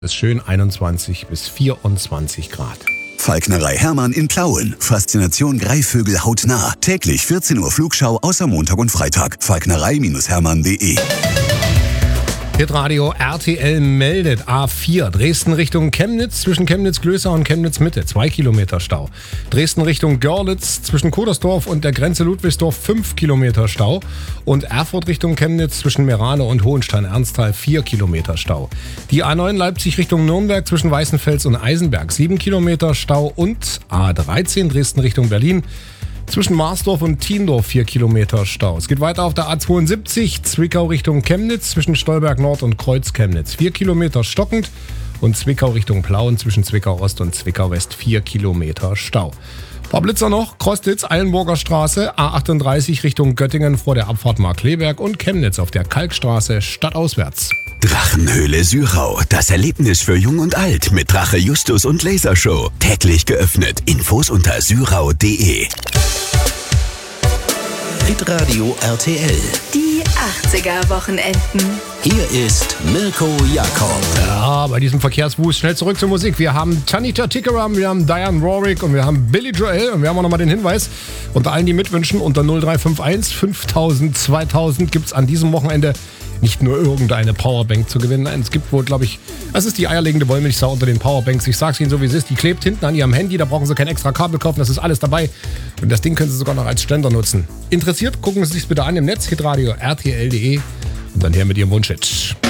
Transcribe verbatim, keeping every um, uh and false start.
Ist schön einundzwanzig bis vierundzwanzig Grad. Falknerei Hermann in Plauen. Faszination Greifvögel hautnah. Täglich vierzehn Uhr Flugschau außer Montag und Freitag. falknerei Hermann punkt de. Hitradio R T L meldet A vier, Dresden Richtung Chemnitz, zwischen Chemnitz-Glößau und Chemnitz-Mitte, zwei Kilometer Stau. Dresden Richtung Görlitz, zwischen Kodersdorf und der Grenze Ludwigsdorf, fünf Kilometer Stau. Und Erfurt Richtung Chemnitz, zwischen Merane und Hohenstein-Ernsthal, vier Kilometer Stau. Die A neun Leipzig Richtung Nürnberg, zwischen Weißenfels und Eisenberg, sieben Kilometer Stau. Und A dreizehn Dresden Richtung Berlin, zwischen Marsdorf und Tiendorf vier Kilometer Stau. Es geht weiter auf der A zweiundsiebzig, Zwickau Richtung Chemnitz, zwischen Stolberg Nord und Kreuz Chemnitz, vier Kilometer stockend. Und Zwickau Richtung Plauen, zwischen Zwickau Ost und Zwickau West, vier Kilometer Stau. Ein paar Blitzer noch, Krostitz, Eilenburger Straße, A achtunddreißig Richtung Göttingen vor der Abfahrt Markkleeberg und Chemnitz auf der Kalkstraße stadtauswärts. Drachenhöhle Sürau, das Erlebnis für Jung und Alt mit Drache Justus und Lasershow. Täglich geöffnet. Infos unter sürau punkt de. Hitradio R T L. Die achtziger-Wochenenden. Hier ist Mirko Jakob. Ja, bei diesem Verkehrswust schnell zurück zur Musik. Wir haben Tanita Tikaram, wir haben Diane Warwick und wir haben Billy Joel. Und wir haben auch nochmal den Hinweis, unter allen, die mitwünschen, unter null drei fünf eins fünftausend zweitausend gibt es an diesem Wochenende nicht nur irgendeine Powerbank zu gewinnen. Nein, es gibt wohl, glaube ich, das ist die eierlegende Wollmilchsau unter den Powerbanks. Ich sag's Ihnen so, wie es ist. Die klebt hinten an Ihrem Handy, da brauchen Sie kein extra Kabel kaufen, das ist alles dabei. Und das Ding können Sie sogar noch als Ständer nutzen. Interessiert, gucken Sie sich's bitte an im Netz, hitradio R T L punkt de und dann her mit Ihrem Wunschhit.